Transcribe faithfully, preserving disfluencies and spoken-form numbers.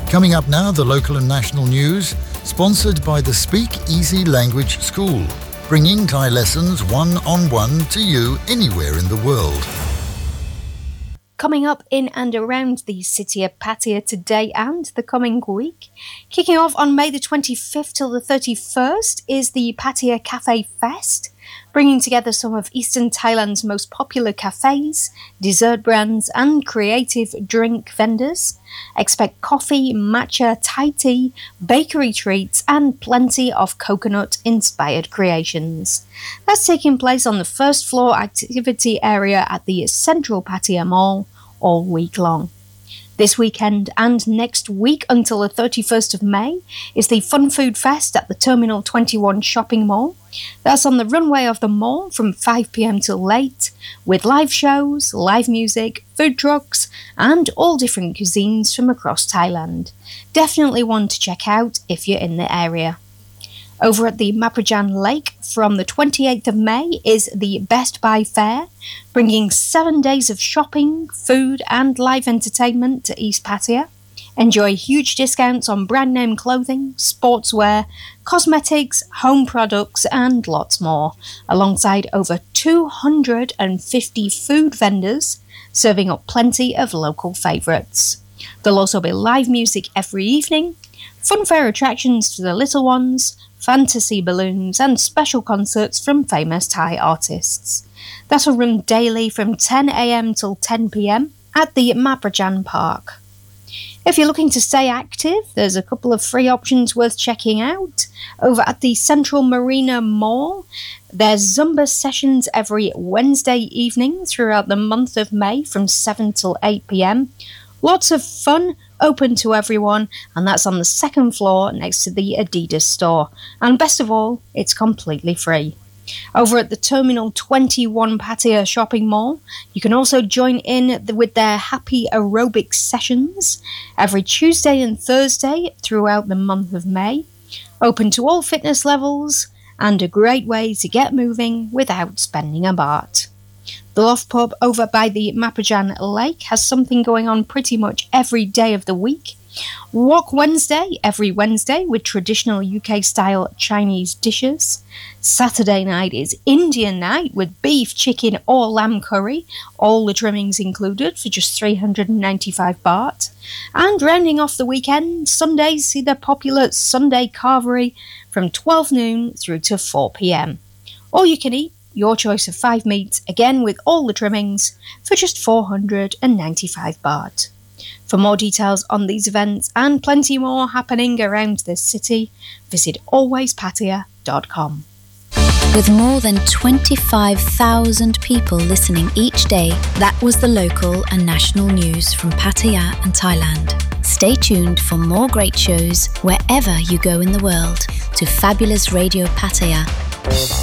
Coming up now, the local and national news, sponsored by the Speak Easy Language School, bringing Thai lessons one-on-one to you anywhere in the world. Coming up in and around the city of Pattaya today and the coming week. Kicking off on May the twenty-fifth till the thirty-first is the Pattaya Cafe Fest, bringing together some of Eastern Thailand's most popular cafes, dessert brands and creative drink vendors. Expect coffee, matcha, Thai tea, bakery treats and plenty of coconut-inspired creations. That's taking place on the first floor activity area at the Central Pattaya Mall all week long. This weekend and next week until the thirty-first of May is the Fun Food Fest at the Terminal twenty-one Shopping Mall. That's on the runway of the mall from five p m till late, with live shows, live music, food trucks, and all different cuisines from across Thailand. Definitely one to check out if you're in the area. Over at the Maprajan Lake from the twenty-eighth of May is the Best Buy Fair, bringing seven days of shopping, food and live entertainment to East Pattaya. Enjoy huge discounts on brand name clothing, sportswear, cosmetics, home products and lots more, alongside over two hundred fifty food vendors serving up plenty of local favourites. There'll also be live music every evening, funfair attractions for the little ones, fantasy balloons and special concerts from famous Thai artists. That'll run daily from ten a m till ten p m at the Maprajan Park. If you're looking to stay active, there's a couple of free options worth checking out. Over at the Central Marina Mall, there's Zumba sessions every Wednesday evening throughout the month of May from seven till eight p m. Lots of fun, open to everyone, and that's on the second floor next to the Adidas store. And best of all, it's completely free. Over at the Terminal twenty-one Pattaya Shopping Mall, you can also join in with their happy aerobics sessions every Tuesday and Thursday throughout the month of May. Open to all fitness levels, and a great way to get moving without spending a baht. The Loft Pub over by the Maprajan Lake has something going on pretty much every day of the week. Wok Wednesday every Wednesday with traditional U K-style Chinese dishes. Saturday night is Indian night with beef, chicken or lamb curry, all the trimmings included for just three hundred ninety-five baht. And rounding off the weekend, Sundays see the popular Sunday carvery from twelve noon through to four p m. All you can eat, your choice of five meats, again with all the trimmings, for just four hundred ninety-five baht. For more details on these events and plenty more happening around the city, visit always pattaya dot com. With more than twenty-five thousand people listening each day, that was the local and national news from Pattaya and Thailand. Stay tuned for more great shows wherever you go in the world to Fabulous Radio Pattaya.